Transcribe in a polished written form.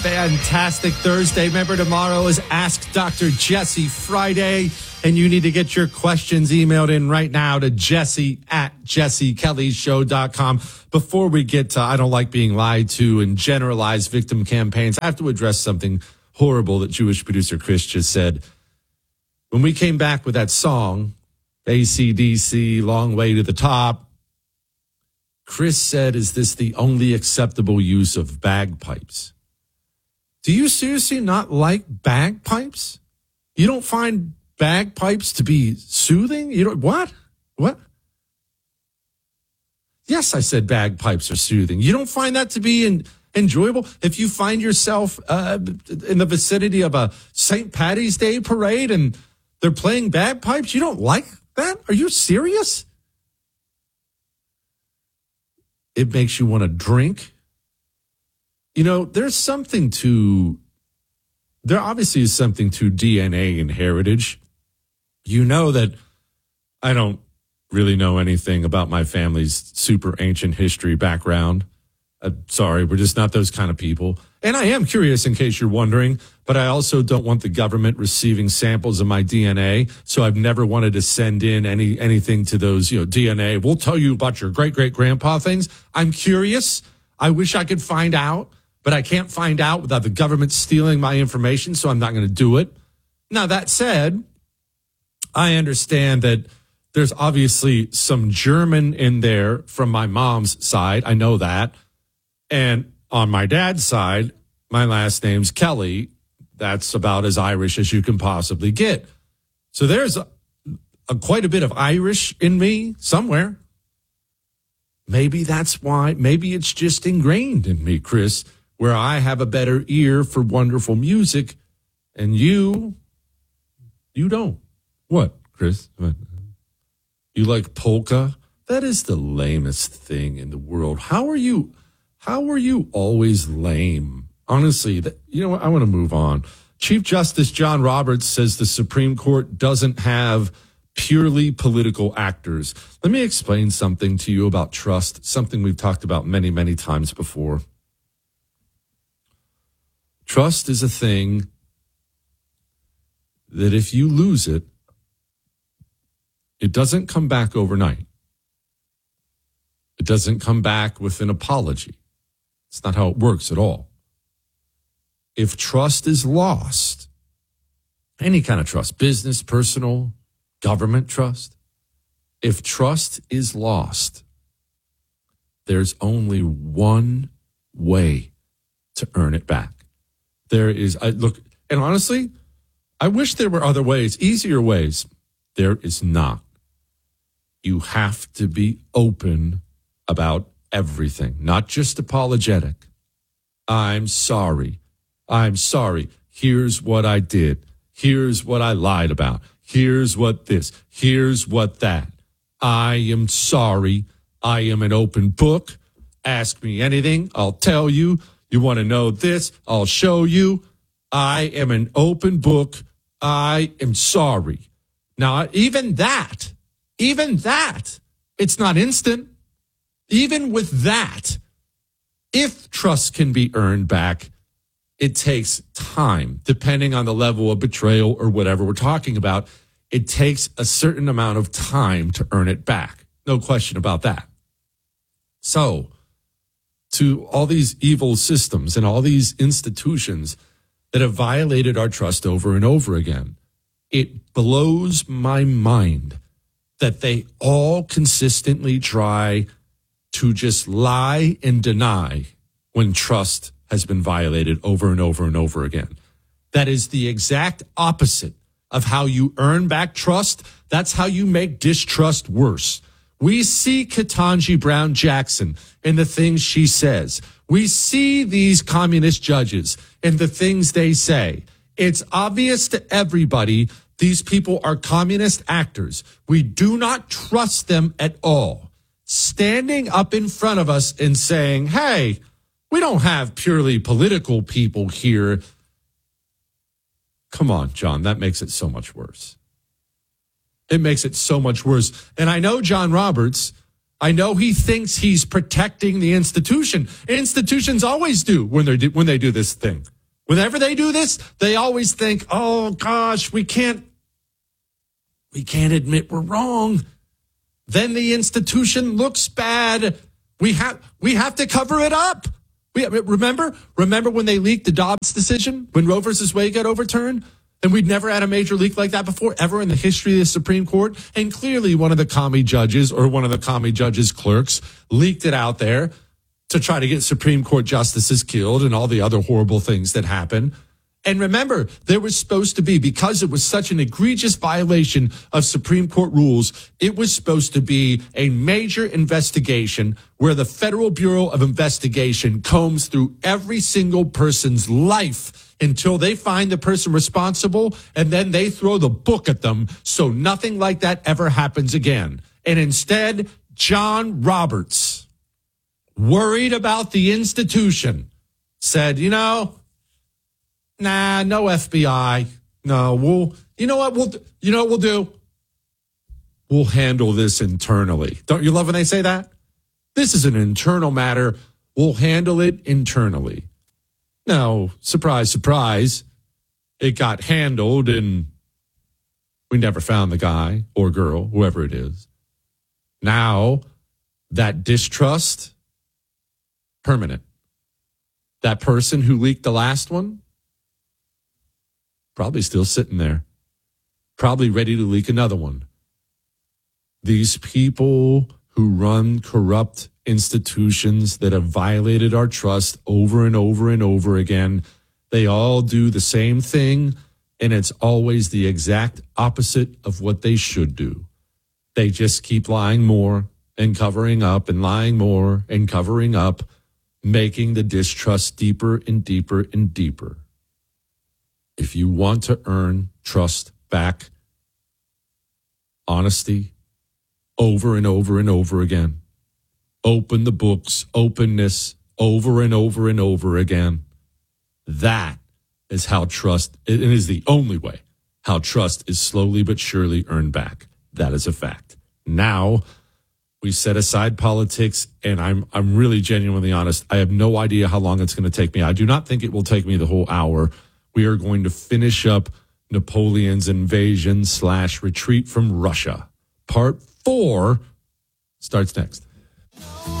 Fantastic Thursday. Remember, tomorrow is Ask Dr. Jesse Friday, and you need to get your questions emailed in right now to jesse@jessekellyshow.com. Before we get to I don't like being lied to and generalized victim campaigns, I have to address something horrible that Jewish producer Chris just said. When we came back with that song, AC/DC, Long Way to the Top, Chris said, is this the only acceptable use of bagpipes? Do you seriously not like bagpipes? You don't find bagpipes to be soothing? You don't, what? What? Yes, I said bagpipes are soothing. You don't find that to be enjoyable? If you find yourself in the vicinity of a St. Paddy's Day parade and they're playing bagpipes, you don't like that? Are you serious? It makes you want to drink. You know, there obviously is something to DNA and heritage. You know that I don't really know anything about my family's super ancient history background. Sorry, we're just not those kind of people. And I am curious, in case you're wondering, but I also don't want the government receiving samples of my DNA. So I've never wanted to send in anything to those, DNA. We'll tell you about your great-great-grandpa things. I'm curious. I wish I could find out, but I can't find out without the government stealing my information, so I'm not going to do it. Now, that said, I understand that there's obviously some German in there from my mom's side. I know that. And on my dad's side, my last name's Kelly. That's about as Irish as you can possibly get. So there's quite a bit of Irish in me somewhere. Maybe that's why. Maybe it's just ingrained in me, Chris, where I have a better ear for wonderful music, and you don't. What, Chris? You like polka? That is the lamest thing in the world. How are you always lame? Honestly, you know what? I want to move on. Chief Justice John Roberts says the Supreme Court doesn't have purely political actors. Let me explain something to you about trust, something we've talked about many, many times before. Trust is a thing that if you lose it, it doesn't come back overnight. It doesn't come back with an apology. It's not how it works at all. If trust is lost, any kind of trust, business, personal, government trust, if trust is lost, there's only one way to earn it back. There is, and honestly, I wish there were other ways, easier ways. There is not. You have to be open about everything, not just apologetic. I'm sorry. Here's what I did. Here's what I lied about. Here's what this. Here's what that. I am sorry. I am an open book. Ask me anything. I'll tell you. You want to know this? I'll show you. I am an open book. I am sorry. Now, even that, it's not instant. Even with that, if trust can be earned back, it takes time, depending on the level of betrayal or whatever we're talking about. It takes a certain amount of time to earn it back. No question about that. So, to all these evil systems and all these institutions that have violated our trust over and over again, it blows my mind that they all consistently try to just lie and deny when trust has been violated over and over and over again. That is the exact opposite of how you earn back trust. That's how you make distrust worse. We see Ketanji Brown Jackson and the things she says. We see these communist judges and the things they say. It's obvious to everybody these people are communist actors. We do not trust them at all. Standing up in front of us and saying, hey, we don't have purely political people here. Come on, John, that makes it so much worse. It makes it so much worse. And I know John Roberts, I know he thinks he's protecting the institution. Institutions always do when they do this thing. Whenever they do this, they always think, oh gosh, we can't admit we're wrong. Then the institution looks bad. We have to cover it up. Remember when they leaked the Dobbs decision, when Roe versus Wade got overturned? And we'd never had a major leak like that before, ever in the history of the Supreme Court. And clearly one of the commie judges or one of the commie judges' clerks leaked it out there to try to get Supreme Court justices killed and all the other horrible things that happen. And remember, there was supposed to be, because it was such an egregious violation of Supreme Court rules, it was supposed to be a major investigation where the Federal Bureau of Investigation combs through every single person's life until they find the person responsible, and then they throw the book at them so nothing like that ever happens again. And instead, John Roberts, worried about the institution, said, no FBI. No, you know what we'll do? We'll handle this internally. Don't you love when they say that? This is an internal matter. We'll handle it internally. Now, surprise, surprise, it got handled and we never found the guy or girl, whoever it is. Now, that distrust, permanent. That person who leaked the last one, probably still sitting there, probably ready to leak another one. These people who run corrupt institutions that have violated our trust over and over and over again, they all do the same thing, and it's always the exact opposite of what they should do. They just keep lying more and covering up and lying more and covering up, making the distrust deeper and deeper and deeper. If you want to earn trust back, honesty, over and over and over again, open the books, openness, over and over and over again. That is how trust, it is the only way how trust is slowly but surely earned back. That is a fact. Now, we set aside politics, and I'm really genuinely honest. I have no idea how long it's going to take me. I do not think it will take me the whole hour. We are going to finish up Napoleon's invasion / retreat from Russia. Part 4 starts next.